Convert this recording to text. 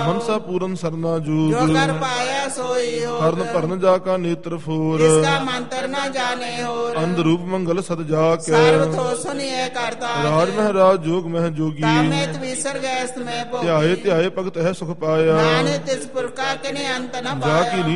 मनसा पूरन सरना जूग जो कर पाया सोई हो हरन भरन जाका नेत्र फूर इसका मंत्र न जाने हो अंध रूप मंगल सद जाक सर्व थो सुनिए करता राज महराज जोग मह जोगी तामेत विसर्ग में ध्याये ध्याये भगत है सुख पाया नाने तिस पुरखा के ने अंत न जाकी पाया